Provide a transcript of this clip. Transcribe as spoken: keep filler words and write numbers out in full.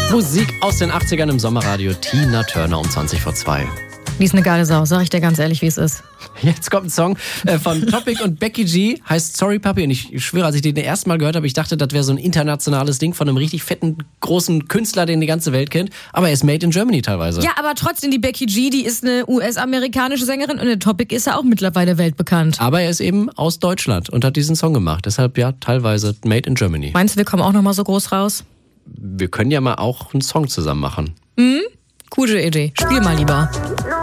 Musik aus den achtzigern im Sommerradio. Tina Turner um zwanzig vor zwei. Die ist eine geile Sau, sag ich dir ganz ehrlich, wie es ist. Jetzt kommt ein Song von Topic und Becky G, heißt Sorry Papi. Und ich schwöre, als ich den das erste Mal gehört habe, ich dachte, das wäre so ein internationales Ding von einem richtig fetten, großen Künstler, den die ganze Welt kennt. Aber er ist made in Germany teilweise. Ja, aber trotzdem, die Becky G, die ist eine U S-amerikanische Sängerin und der Topic ist ja auch mittlerweile weltbekannt. Aber er ist eben aus Deutschland und hat diesen Song gemacht. Deshalb ja, teilweise made in Germany. Meinst du, wir kommen auch nochmal so groß raus? Wir können ja mal auch einen Song zusammen machen. Mhm, gute Idee. Spiel mal lieber.